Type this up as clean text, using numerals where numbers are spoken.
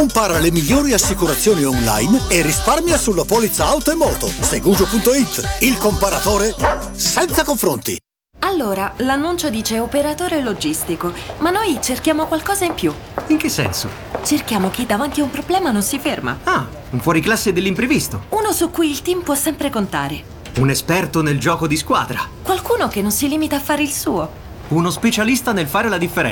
Compara le migliori assicurazioni online e risparmia sulla polizza auto e moto. Segugio.it, il comparatore senza confronti. Allora, l'annuncio dice operatore logistico, ma noi cerchiamo qualcosa in più. In che senso? Cerchiamo chi davanti a un problema non si ferma. Ah, un fuoriclasse dell'imprevisto. Uno su cui il team può sempre contare. Un esperto nel gioco di squadra. Qualcuno che non si limita a fare il suo. Uno specialista nel fare la differenza.